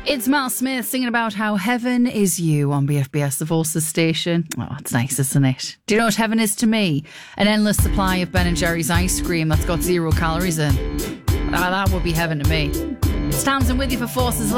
It's Matt Smith singing about how heaven is you on BFBS, the Forces station. Oh, it's nice, isn't it? Do you know what heaven is to me? An endless supply of Ben & Jerry's ice cream that's got 0 calories in. That would be heaven to me. It's Townsend with you for Forces